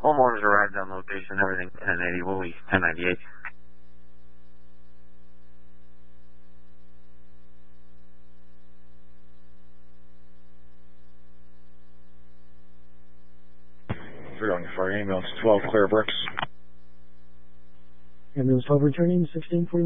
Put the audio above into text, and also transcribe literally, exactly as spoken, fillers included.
Homeowners arrived on location, everything ten eighty, Wooley, ten ninety-eight. three on your fire, ambulance twelve, Clear Bricks. Ambulance twelve returning, sixteen forty.